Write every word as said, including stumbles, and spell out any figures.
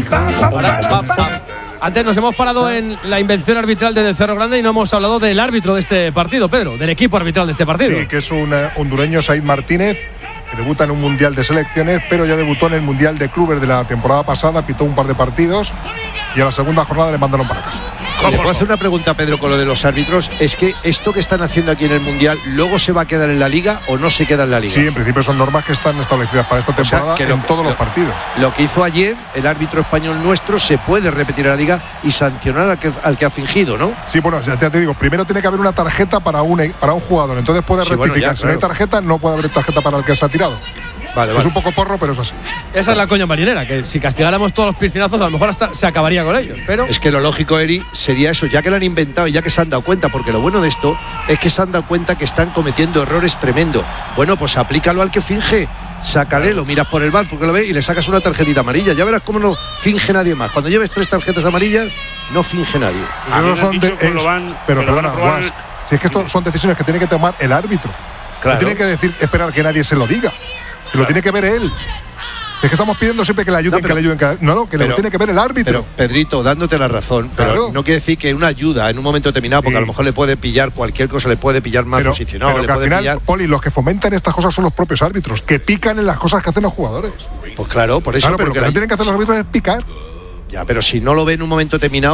Antes nos hemos parado en la invención arbitral del Cerro Grande y no hemos hablado del árbitro de este partido, Pedro, del equipo arbitral de este partido. Sí, que es un uh, hondureño, Said Martínez, que debuta en un mundial de selecciones, pero ya debutó en el mundial de clubes de la temporada pasada, pitó un par de partidos y a la segunda jornada le mandaron para casa. ¿Le puedo hacer una pregunta, Pedro, con lo de los árbitros? Es que esto que están haciendo aquí en el Mundial, ¿luego se va a quedar en la Liga o no se queda en la Liga? Sí, en principio son normas que están establecidas para esta temporada, o sea, que en lo, todos lo, los partidos. Lo que hizo ayer el árbitro español nuestro se puede repetir en la Liga y sancionar al que, al que ha fingido, ¿no? Sí, bueno, ya te digo, primero tiene que haber una tarjeta para un, para un jugador, entonces puede sí, rectificar. Bueno, ya, si claro. no hay tarjeta, no puede haber tarjeta para el que se ha tirado. Vale, vale. Es un poco porro, pero es así. Esa es la coña marinera, que si castigáramos todos los piscinazos, a lo mejor hasta se acabaría con ellos. Pero es que lo lógico, Eri, sería eso, ya que lo han inventado y ya que se han dado cuenta, porque lo bueno de esto es que se han dado cuenta que están cometiendo errores tremendos. Bueno, pues aplícalo al que finge. Sácale, lo miras por el bar porque lo ves y le sacas una tarjetita amarilla. Ya verás cómo no finge nadie más. Cuando lleves tres tarjetas amarillas, no finge nadie. Pues son de, es, van, pero perdona, Guas, el... si es que esto son decisiones que tiene que tomar el árbitro. Claro. No tiene que decir, esperar que nadie se lo diga. Claro. Lo tiene que ver él. Es que estamos pidiendo siempre que le ayuden, no, pero, que le ayuden. Que, no, no, que pero, lo tiene que ver el árbitro. Pero, Pedrito, dándote la razón, claro. Pero no quiere decir que una ayuda en un momento determinado, porque sí. a lo mejor le puede pillar cualquier cosa, le puede pillar más pero, posicionado. Pero le que puede al final, pillar... Poli, los que fomentan estas cosas son los propios árbitros, que pican en las cosas que hacen los jugadores. Pues claro, por eso. Claro, pero, pero lo que no tienen que hacer los árbitros es picar. Ya, pero si no lo ven en un momento determinado.